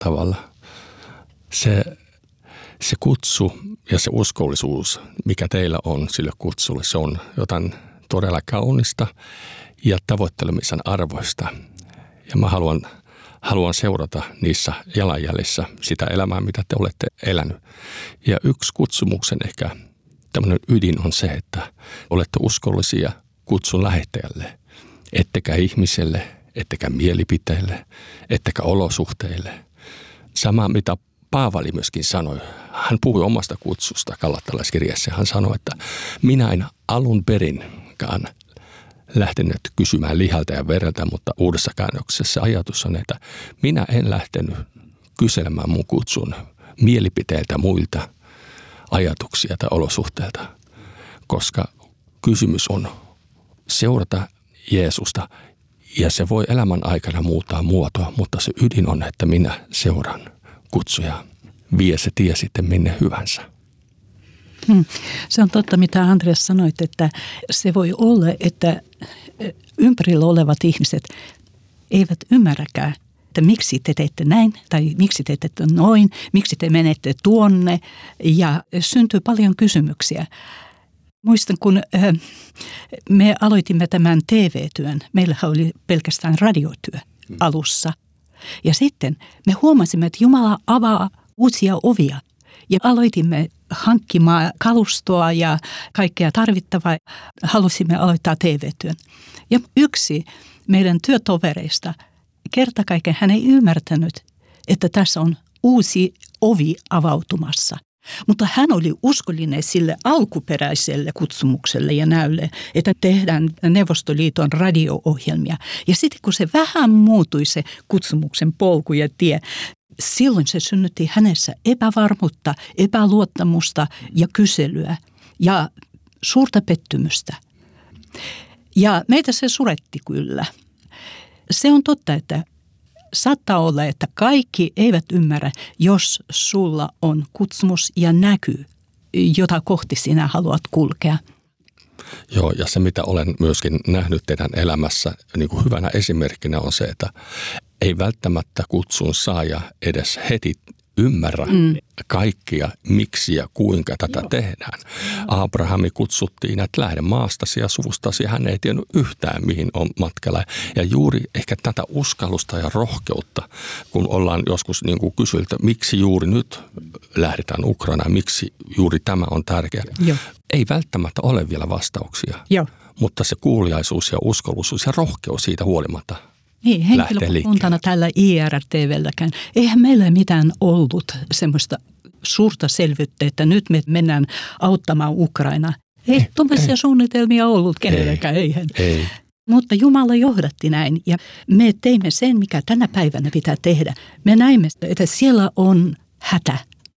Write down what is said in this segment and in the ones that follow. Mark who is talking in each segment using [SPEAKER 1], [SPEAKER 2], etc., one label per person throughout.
[SPEAKER 1] tavalla. Se kutsu ja se uskollisuus, mikä teillä on sille kutsulle, se on jotain todella kaunista ja tavoittelemisen arvoista. Ja mä haluan seurata niissä jalanjäljissä sitä elämää, mitä te olette elänyt. Ja yksi kutsumuksen ehkä tämmöinen ydin on se, että olette uskollisia kutsun lähettäjälle, ettekä ihmiselle, ettekä mielipiteille, ettekä olosuhteille. Sama, mitä Paavali myöskin sanoi. Hän puhui omasta kutsusta Galattalaiskirjassa. Hän sanoi, että minä en alun perinkaan lähtenyt kysymään lihalta ja vereltä, mutta uudessa käännöksessä ajatus on, että minä en lähtenyt kyselemään mun kutsun mielipiteiltä muilta ajatuksia tai olosuhteilta, koska kysymys on seurata Jeesusta ja se voi elämän aikana muuttaa muotoa, mutta se ydin on, että minä seuraan kutsuja, vie se tie sitten minne hyvänsä.
[SPEAKER 2] Se on totta, mitä Andreas sanoit, että se voi olla, että ympärillä olevat ihmiset eivät ymmärräkään, että miksi te teette näin tai miksi te teette noin, miksi te menette tuonne ja syntyy paljon kysymyksiä. Muistan, kun me aloitimme tämän TV-työn, meillä oli pelkästään radiotyö alussa. Ja sitten me huomasimme, että Jumala avaa uusia ovia ja aloitimme hankkimaan kalustoa ja kaikkea tarvittavaa. Halusimme aloittaa TV-työn. Ja yksi meidän työtovereista kerta kaiken hän ei ymmärtänyt, että tässä on uusi ovi avautumassa. Mutta hän oli uskollinen sille alkuperäiselle kutsumukselle ja näylle, että tehdään Neuvostoliiton radio-ohjelmia. Ja sitten kun se vähän muuttui se kutsumuksen polku ja tie, silloin se synnytti hänessä epävarmuutta, epäluottamusta ja kyselyä ja suurta pettymystä. Ja meitä se suretti kyllä. Se on totta, että saattaa olla, että kaikki eivät ymmärrä, jos sulla on kutsumus ja näky, jota kohti sinä haluat kulkea.
[SPEAKER 1] Joo, ja se mitä olen myöskin nähnyt teidän elämässä niin kuin hyvänä esimerkkinä on se, että ei välttämättä kutsun saaja edes heti ymmärrä kaikkia, miksi ja kuinka tätä tehdään. Abrahami kutsuttiin, että lähde maastasi ja suvustasi, hän ei tiennyt yhtään, mihin on matkalla. Ja juuri ehkä tätä uskallusta ja rohkeutta, kun ollaan joskus niin kuin kysyiltä, miksi juuri nyt lähdetään Ukrainaan, miksi juuri tämä on tärkeää.
[SPEAKER 2] Joo.
[SPEAKER 1] Ei välttämättä ole vielä vastauksia,
[SPEAKER 2] Joo.
[SPEAKER 1] mutta se kuuliaisuus ja uskollisuus ja rohkeus siitä huolimatta.
[SPEAKER 2] Niin, henkilökuntana tällä IRTV:lläkään. Eihän meillä mitään ollut semmoista suurta selvyyttä, että nyt me mennään auttamaan Ukrainaa. Ei tuollaisia suunnitelmia ollut kenelläkään, eihän.
[SPEAKER 1] Ei.
[SPEAKER 2] Mutta Jumala johdatti näin ja me teimme sen, mikä tänä päivänä pitää tehdä. Me näimme, että siellä on hätä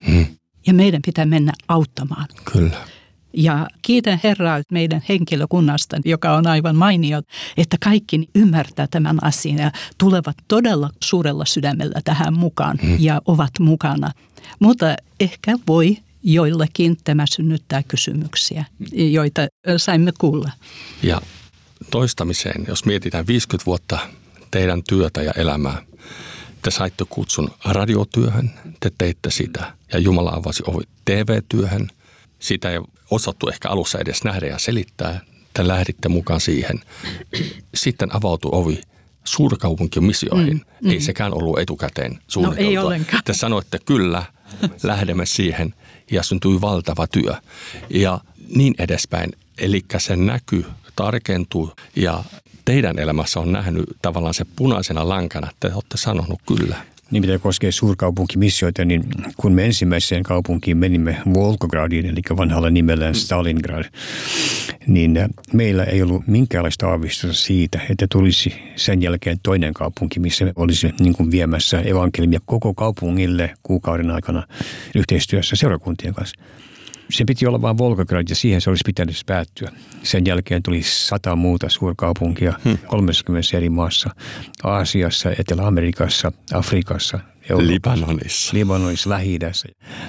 [SPEAKER 2] ja meidän pitää mennä auttamaan.
[SPEAKER 1] Kyllä.
[SPEAKER 2] Ja kiitän Herraa meidän henkilökunnasta, joka on aivan mainio, että kaikki ymmärtää tämän asian ja tulevat todella suurella sydämellä tähän mukaan ja ovat mukana. Mutta ehkä voi joillakin tämä synnyttää kysymyksiä, joita saimme kuulla.
[SPEAKER 1] Ja toistamiseen, jos mietitään 50 vuotta teidän työtä ja elämää, te saitte kutsun radiotyöhön, te teitte sitä ja Jumala avasi ovi TV-työhön. Sitä ei osattu ehkä alussa edes nähdä ja selittää. Te lähditte mukaan siihen. Sitten avautui ovi suurkaupunkimissioihin. Ei sekään ollut etukäteen suunniteltua.
[SPEAKER 2] No ei ollenkaan.
[SPEAKER 1] Te sanoitte kyllä, lähdemme siihen ja syntyi valtava työ. Ja niin edespäin. Eli se näky tarkentuu ja teidän elämässä on nähnyt tavallaan se punaisena lankana, että te olette sanonut kyllä.
[SPEAKER 3] Niin mitä koskee suurkaupunkimissioita, niin kun me ensimmäiseen kaupunkiin menimme Volgogradiin, eli vanhalla nimellään Stalingrad, niin meillä ei ollut minkäänlaista aavistusta siitä, että tulisi sen jälkeen toinen kaupunki, missä olisi niin kuin viemässä evankeliumia koko kaupungille kuukauden aikana yhteistyössä seurakuntien kanssa. Se piti olla vain Volgograd ja siihen se olisi pitänyt päättyä. Sen jälkeen tuli 100 muuta suurkaupunkia 30 eri maassa, Aasiassa, Etelä-Amerikassa, Afrikassa, Libanonissa, Lähi-idässä.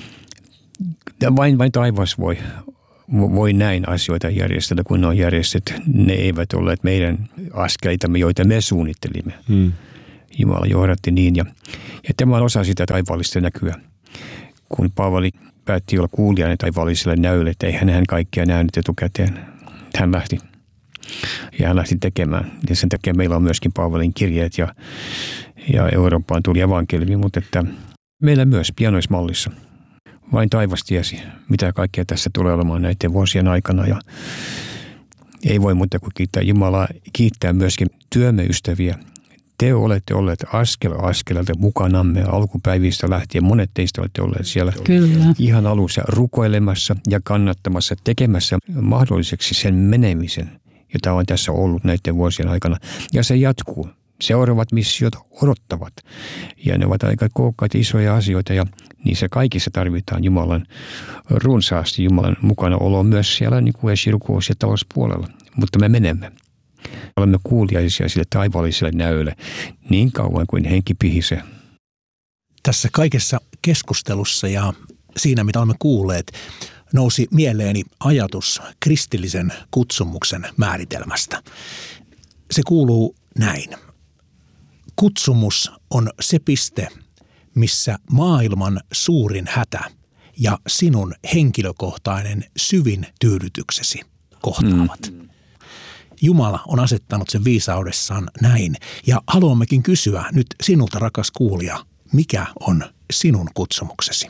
[SPEAKER 3] Vain taivas voi näin asioita järjestellä, kun ne on järjestetty. Ne eivät olleet meidän askeleitamme, joita me suunnittelimme. Jumala johdatti niin. Ja tämä on osa sitä taivaallista näkyä. Kun Paavali päätti olla kuulijainen taivaalliselle näylle, että ei hän kaikkea nähnyt etukäteen. Hän lähti. Ja hän lähti tekemään. Ja sen takia meillä on myöskin Paavalin kirjeet ja Eurooppaan tuli evankeliumi, mutta että meillä myös pianoismallissa. Vain taivas tiesi, mitä kaikkea tässä tulee olemaan näiden vuosien aikana. Ja ei voi muuta kuin kiittää Jumalaa, kiittää myöskin työmme ystäviä. Te olette olleet askel askeleelta mukanamme alkupäivistä lähtien. Monet teistä olette olleet siellä
[SPEAKER 2] Kyllä.
[SPEAKER 3] Ihan alussa rukoilemassa ja kannattamassa, tekemässä mahdolliseksi sen menemisen, jota on tässä ollut näiden vuosien aikana. Ja se jatkuu. Seuraavat missiot odottavat. Ja ne ovat aika kookkaita isoja asioita ja niissä kaikissa tarvitaan Jumalan runsaasti Jumalan mukana olo myös siellä niin kuin esirukous- ja talouspuolella. Mutta me menemme. Olemme kuuliaisia sille taivaalliselle näölle niin kauan kuin henki pihisee.
[SPEAKER 4] Tässä kaikessa keskustelussa ja siinä, mitä olemme kuulleet, nousi mieleeni ajatus kristillisen kutsumuksen määritelmästä. Se kuuluu näin. Kutsumus on se piste, missä maailman suurin hätä ja sinun henkilökohtainen syvin tyydytyksesi kohtaavat. Jumala on asettanut sen viisaudessaan näin ja haluammekin kysyä nyt sinulta, rakas kuulija, mikä on sinun kutsumuksesi?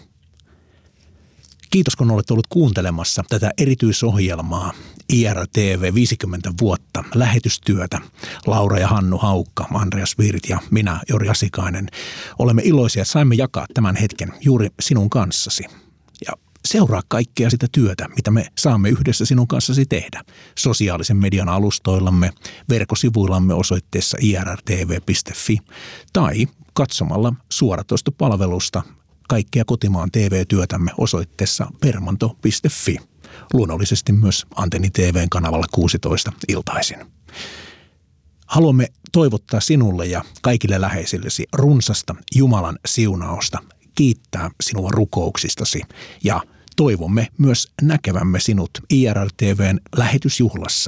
[SPEAKER 4] Kiitos, kun olet ollut kuuntelemassa tätä erityisohjelmaa IRTV 50 vuotta lähetystyötä. Laura ja Hannu Haukka, Andreas Virt ja minä, Jori Asikainen. Olemme iloisia, että saimme jakaa tämän hetken juuri sinun kanssasi. Ja seuraa kaikkea sitä työtä, mitä me saamme yhdessä sinun kanssasi tehdä. Sosiaalisen median alustoillamme, verkkosivuillamme osoitteessa irtv.fi tai katsomalla suoratoistopalvelusta kaikkea kotimaan TV-työtämme osoitteessa permanto.fi. Luonnollisesti myös Antenni TV:n kanavalla 16 iltaisin. Haluamme toivottaa sinulle ja kaikille läheisillesi runsasta Jumalan siunausta, kiittää sinua rukouksistasi ja toivomme myös näkevämme sinut IRTV:n lähetysjuhlassa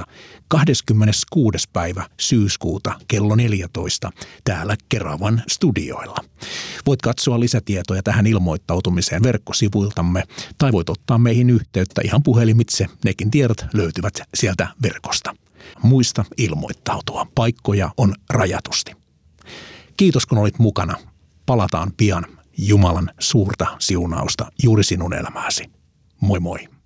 [SPEAKER 4] 26. päivä syyskuuta kello 14 täällä Keravan studioilla. Voit katsoa lisätietoja tähän ilmoittautumiseen verkkosivuiltamme tai voit ottaa meihin yhteyttä ihan puhelimitse. Nekin tiedot löytyvät sieltä verkosta. Muista ilmoittautua. Paikkoja on rajatusti. Kiitos kun olit mukana. Palataan pian. Jumalan suurta siunausta juuri sinun elämääsi. Moi moi.